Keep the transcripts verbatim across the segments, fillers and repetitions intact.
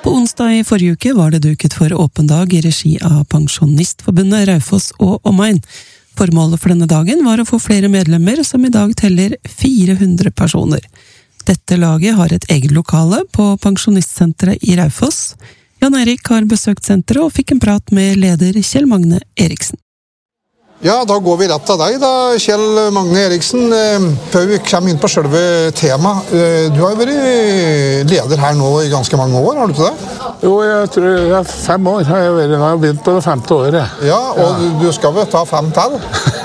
På onsdag i forrige uke var det duket for åpen dag i regi av Pensjonistforbundet Raufoss og omegn. Formålet for denne dagen var å få flere medlemmer, som i dag teller fire hundre personer. Dette laget har et eget lokale på Pensjonistsenteret i Raufoss. Jan Erik har besøkt senteret og fikk en prat med leder Kjell Magne Eriksen. Ja, da går vi rett til deg da, Kjell Magne Eriksen. Før vi kommer inn på selve temaet, du har jo vært leder her nå i ganske mange år, har du ikke det? Jo, jeg tror jeg er fem år har jeg vært, jeg har begynt på det femte året. Ja, og ja. Du skal vel ta fem til?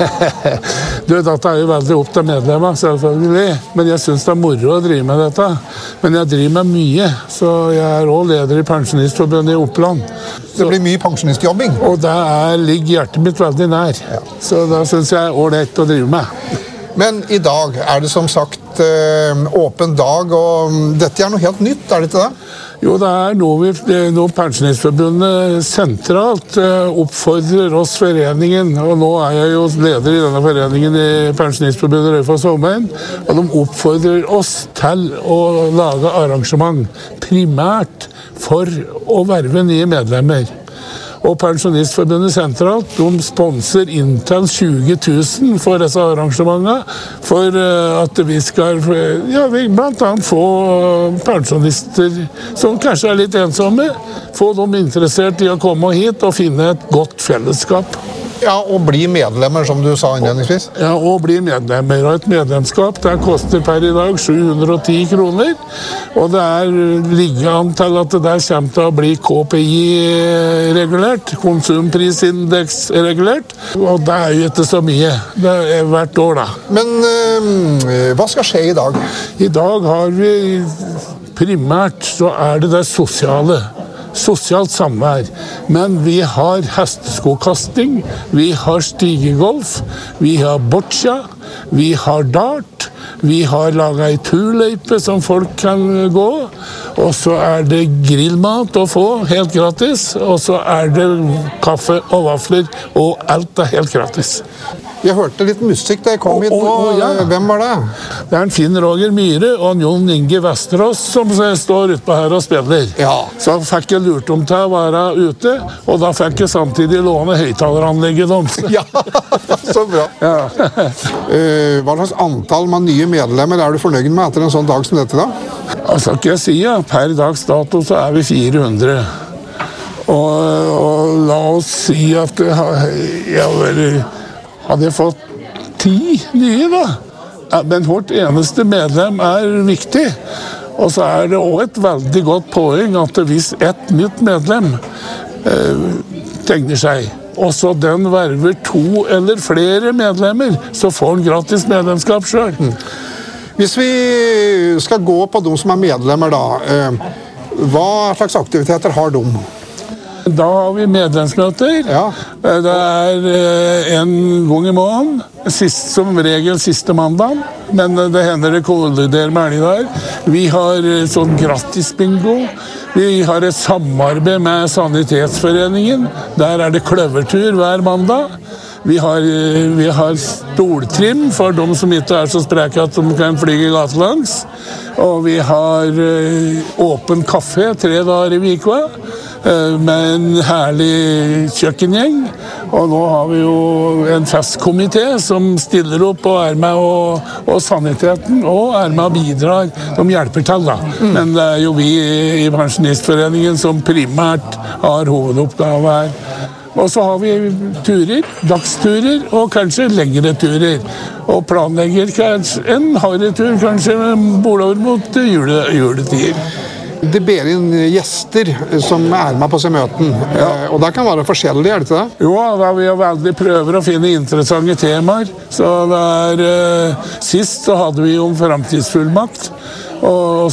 Du, dette er jo veldig opp til medlemmer, selvfølgelig, men jeg synes det er moro å drive med dette. Men jeg driver med mye, så jeg er også leder i Pensjonistforbundet i Oppland. Det blir mye pensjonistjobbing. Og det er, ligger hjertet mitt veldig nær. Ja. Så da synes jeg er ålreit å drive med. Men i dag er det som sagt åpen dag, og dette er noe helt nytt, er det ikke det? Jo, det er noe, vi, noe Pensjonistforbundet sentralt oppfordrer oss foreningen, og nå er jeg jo leder i denne foreningen i Pensjonistforbundet Raufoss og omegn, og de oppfordrer oss til å lage arrangement primært for å verve nye medlemmer. Og Pensjonistforbundet sentralt, de sponser inntil tjue tusen for disse arrangementene, for at vi skal, ja, vi blant annet få pensjonister som kanskje er litt ensomme, få dem interessert i å komme hit og finne et godt fellesskap. Ja, og bli medlemmer, som du sa innledningsvis. Ja, og bli medlemmer. Og et medlemskap, det koster per i dag sju hundre og ti kroner, og det er ligger an til at det der kommer til å bli K P I-regulert, konsumprisindeks-regulert, og det er jo ikke så mye. Det er hvert år, da. Men øh, hva skal skje i dag? I dag har vi primært, så er det det sosiale. Sosialt samvær, men vi har hesteskokasting, vi har stigegolf, vi har boccia, vi har dart, vi har laget ei turløype som folk kan gå, og så er det grillmat å få, helt gratis, og så er det kaffe og vafler, og alt er helt gratis. Jeg hørte litt musikk da jeg kom hit nå. Oh, oh, ja. Hvem var det? Det er en Finn Roger Myhre og en Jon Inge Vesterås som står ute på her og spiller. Ja. Så fikk jeg lurt dem til å være ute, og da fikk jeg samtidig låne høyttaleranlegget deres. Ja, så bra. Ja. uh, hva slags antall med nye medlemmer er du fornøyd med etter en sånn dag som dette da? Altså, ikke jeg si, ja. Per dags dato så er vi fire hundre. Og, og la oss si at jeg har vært... Hadde jeg fått ti nye, da. Men vårt eneste medlem er viktig. Og så er det også et veldig godt poeng at hvis et nytt medlem eh, tegner seg, og så den verver to eller flere medlemmer, så får han gratis medlemskap selv. Mm. Hvis vi skal gå på de som er medlemmer da, eh, hva slags aktiviteter har de? Da har vi medlemsmøter. Ja. Det er en gang i måneden, sist, som regel siste mandag, men det hender det kolliderer med helger. Vi har sånn gratis bingo. Vi har et samarbeid med Sanitetsforeningen. Der er det kløvertur hver mandag. Vi har, vi har stoltrim for de som ikke er så spreke at de kan flyge gatelangs. Og vi har åpen kaffe tre dager i uka, med en herlig kjøkkengjeng. Og nå har vi jo en festkomité som stiller opp og er med, og, og saniteten, og er med og bidrar. De hjelper til, da. Mm. Men det er jo vi i Pensjonistforeningen som primært har hovedoppgave her. Og så har vi turer, dagsturer og kanskje lengre turer. Og planlegger kanskje en harretur, kanskje bordover mot jule, juletider. Det ber inn gjester som er med på seg møten, ja. Og det kan være forskjellig, er det ikke det? Jo, da vi veldig prøver å finne interessante temaer. Så det er, sist så hadde vi om fremtidsfullmakt, og